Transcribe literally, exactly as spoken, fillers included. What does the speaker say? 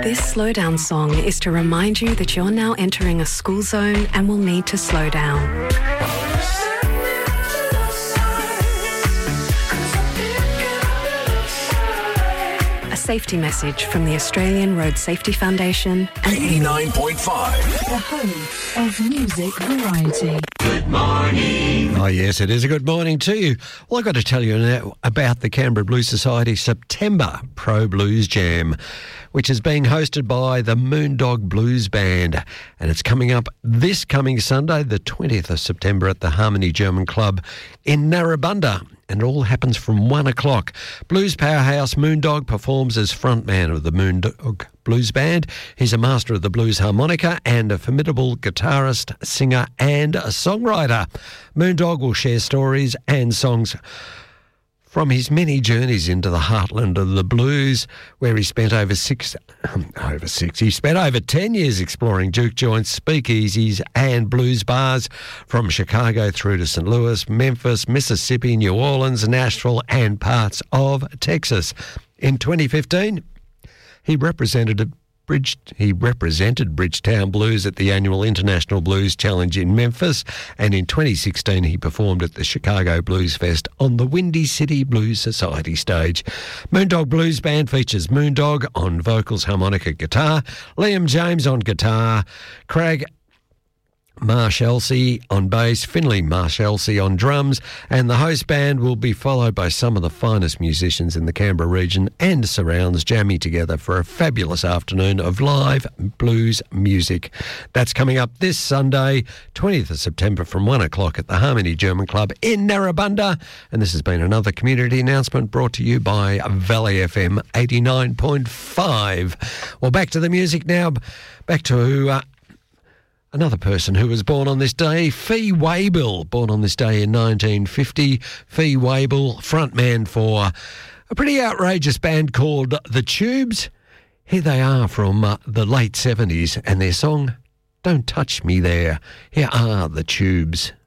This slowdown song is to remind you that you're now entering a school zone and will need to slow down. A safety message from the Australian Road Safety Foundation and eighty-nine point five. The home of music variety. Good morning. Oh, yes, it is a good morning to you. Well, I've got to tell you now about the Canberra Blues Society September Pro Blues Jam, which is being hosted by the Moondog Blues Band. And it's coming up this coming Sunday, the twentieth of September at the Harmony German Club in Narrabundah. And it all happens from one o'clock. Blues powerhouse Moondog performs as frontman of the Moondog Blues Band. He's a master of the blues harmonica and a formidable guitarist, singer and a songwriter. Moondog will share stories and songs from his many journeys into the heartland of the blues, where he spent over six, over six, he spent over ten years exploring juke joints, speakeasies and blues bars from Chicago through to Saint Louis, Memphis, Mississippi, New Orleans, Nashville and parts of Texas. In twenty fifteen, he represented a Bridge, he represented Bridgetown Blues at the annual International Blues Challenge in Memphis, and in twenty sixteen he performed at the Chicago Blues Fest on the Windy City Blues Society stage. Moondog Blues Band features Moondog on vocals, harmonica, guitar, Liam James on guitar, Craig Marshallsey on bass, Finley Marshallsey on drums, and the host band will be followed by some of the finest musicians in the Canberra region and surrounds, jamming together for a fabulous afternoon of live blues music. That's coming up this Sunday, twentieth of September from one o'clock at the Harmony German Club in Narrabundah. And this has been another community announcement brought to you by Valley F M eighty-nine point five. Well, back to the music now. Back to... Uh, Another person who was born on this day, Fee Waybill, born on this day in nineteen fifty. Fee Waybill, frontman for a pretty outrageous band called The Tubes. Here they are from uh, the late seventies and their song, Don't Touch Me There. Here are The Tubes.